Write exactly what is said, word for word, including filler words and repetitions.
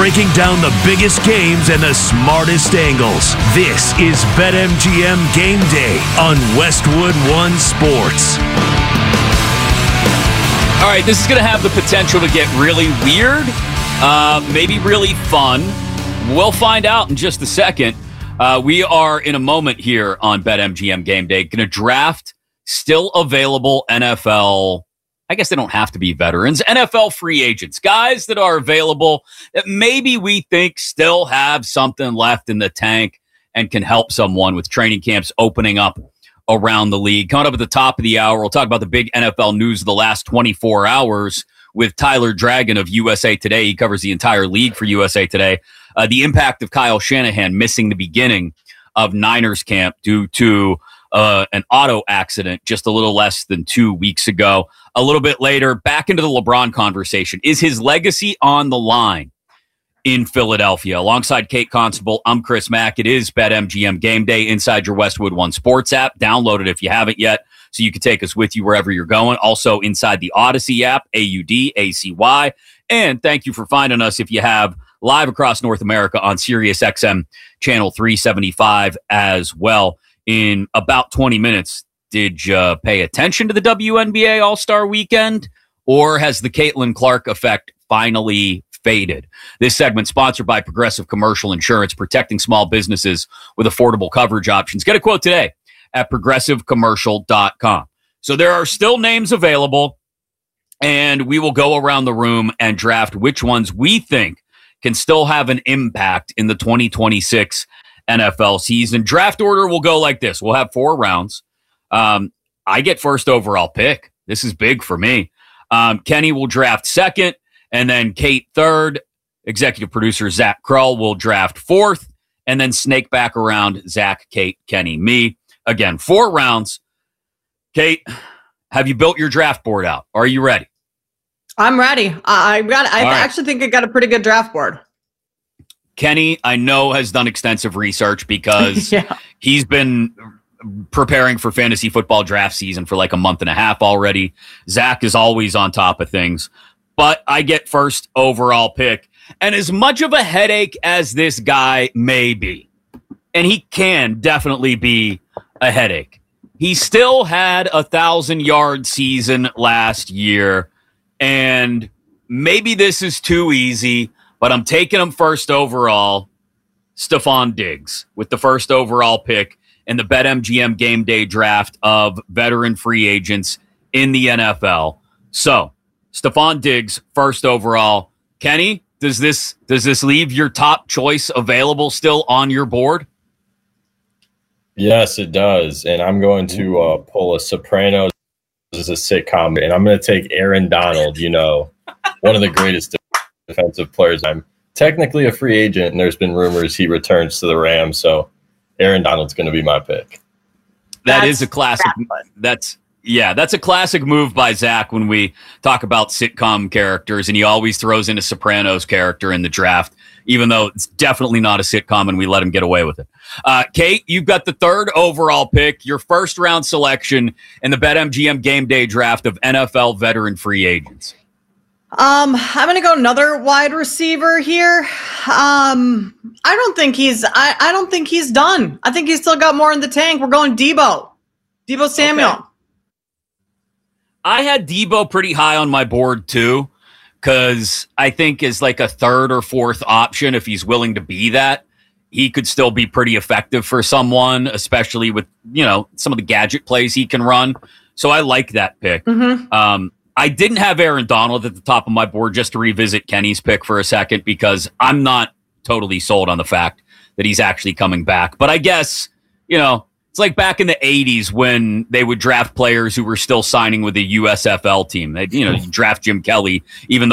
breaking down the biggest games and the smartest angles. This is BetMGM Game Day on Westwood One Sports. All right, this is going to have the potential to get really weird, uh, maybe really fun. We'll find out in just a second. Uh, we are in a moment here on BetMGM Game Day. Going to draft still available N F L. I guess they don't have to be veterans. N F L free agents, guys that are available that maybe we think still have something left in the tank and can help someone with training camps opening up around the league. Coming up at the top of the hour, we'll talk about the big N F L news of the last twenty-four hours with Tyler Dragon of U S A Today. He covers the entire league for U S A Today. Uh, the impact of Kyle Shanahan missing the beginning of Niners camp due to uh, an auto accident just a little less than two weeks ago. A little bit later, back into the LeBron conversation. Is his legacy on the line in Philadelphia? Alongside Kate Constable, I'm Chris Mack. It is BetMGM Game Day inside your Westwood One Sports app. Download it if you haven't yet, so you can take us with you wherever you're going. Also inside the Odyssey app, A U D A C Y. And thank you for finding us if you have live across North America on Sirius X M channel three seventy-five as well. In about twenty minutes, did you pay attention to the W N B A All-Star Weekend, or has the Caitlin Clark effect finally faded? This segment sponsored by Progressive Commercial Insurance, protecting small businesses with affordable coverage options. Get a quote today at progressive commercial dot com. So there are still names available, and we will go around the room and draft which ones we think can still have an impact in the twenty twenty-six N F L season. Draft order will go like this. We'll have four rounds. Um, I get first overall pick. This is big for me. Um, Kenny will draft second, and then Kate third. Executive producer Zach Krull will draft fourth, and then snake back around Zach, Kate, Kenny, me. Again, four rounds. Kate, have you built your draft board out? Are you ready? I'm ready. I got. I right. actually think I got a pretty good draft board. Kenny, I know, has done extensive research because yeah. he's been preparing for fantasy football draft season for like a month and a half already. Zach is always on top of things, but I get first overall pick. And as much of a headache as this guy may be, and he can definitely be a headache, he still had a thousand yard season last year. And maybe this is too easy, but I'm taking him first overall. Stefon Diggs with the first overall pick in the BetMGM Game Day draft of veteran free agents in the N F L. So, Stefon Diggs, first overall. Kenny, does this does this leave your top choice available still on your board? Yes, it does. And I'm going to uh, pull a Sopranos as a sitcom, and I'm going to take Aaron Donald, you know, one of the greatest defensive players. I'm technically a free agent, and there's been rumors he returns to the Rams, so Aaron Donald's going to be my pick. That That's is a classic. That's yeah, that's a classic move by Zach when we talk about sitcom characters, and he always throws in a Sopranos character in the draft, even though it's definitely not a sitcom, and we let him get away with it. Uh, Kate, you've got the third overall pick, your first round selection in the BetMGM Game Day draft of N F L veteran free agents. Um, I'm going to go another wide receiver here. Um, I don't think he's, I, I don't think he's done. I think he's still got more in the tank. We're going Debo, Debo Samuel. Okay. I had Debo pretty high on my board too, because I think is like a third or fourth option. If he's willing to be that, he could still be pretty effective for someone, especially with, you know, some of the gadget plays he can run. So I like that pick. Mm-hmm. Um, I didn't have Aaron Donald at the top of my board, just to revisit Kenny's pick for a second, because I'm not totally sold on the fact that he's actually coming back. But I guess, you know, it's like back in the eighties when they would draft players who were still signing with the U S F L team. They, you know, you draft Jim Kelly, even though